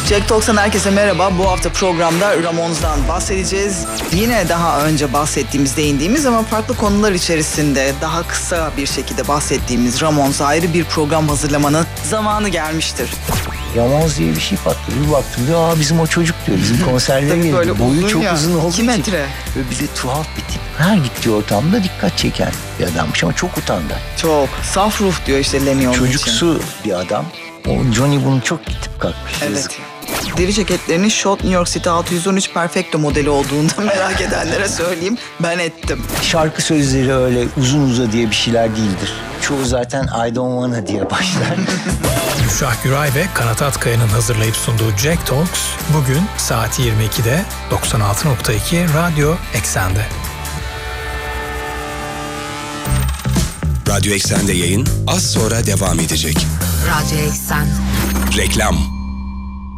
Jack Talks'tan herkese merhaba. Bu hafta programda Ramones'dan bahsedeceğiz. Yine daha önce bahsettiğimiz, değindiğimiz ama farklı konular içerisinde daha kısa bir şekilde bahsettiğimiz Ramones'a ayrı bir program hazırlamanın zamanı gelmiştir. Ramones diye bir şey patladı. Bir baktım diyor, bizim o çocuk diyor. Bizim konserlere geliyor. Boyu çok uzun olduğu 2 metre. Böyle bize tuhaf bir tip. Her gittiği ortamda dikkat çeken bir adammış ama çok utangaç. Çok. Saf ruh diyor işte Lemmy onun için. Çocuksu bir adam. O Johnny bunu çok gidip kalkmış. Evet. Deri ceketlerinin Schott New York City 613 Perfecto modeli olduğunu da merak edenlere söyleyeyim. Ben ettim. Şarkı sözleri öyle uzun uza diye bir şeyler değildir. Çoğu zaten I don't wanna diye başlar. Büşra Güray ve Kanat Atkaya'nın hazırlayıp sunduğu Jack Talks bugün saat 22'de 96.2 Radyo Eksen'de. Radyo Eksen'de yayın az sonra devam edecek. Radyo Eksen. Reklam.